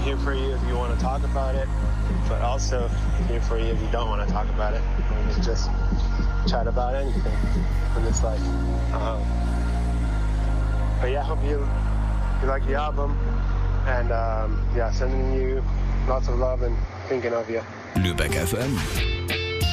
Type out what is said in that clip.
here for you if you want to talk about it, but also here for you if you don't want to talk about it. We can just chat about anything in this life. But yeah, I hope you like the album, and sending you lots of love and thinking of you. Lübeck FM.